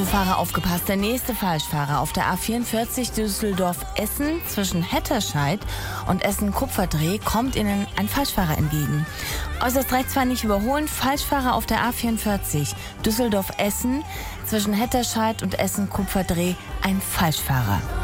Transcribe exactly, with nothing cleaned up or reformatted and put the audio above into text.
Fahrer aufgepasst, der nächste Falschfahrer auf der A vierundvierzig Düsseldorf-Essen zwischen Hetterscheid und Essen-Kupferdreh kommt Ihnen ein Falschfahrer entgegen. Äußerst rechts fahren nicht überholen, Falschfahrer auf der A vierundvierzig Düsseldorf-Essen zwischen Hetterscheid und Essen-Kupferdreh, ein Falschfahrer.